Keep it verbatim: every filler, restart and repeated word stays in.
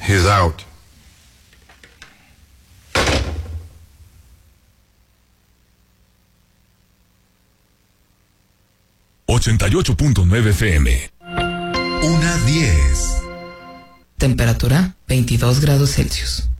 He's out. ochenta y ocho punto nueve F M. Una diez. Temperatura veintidós grados Celsius.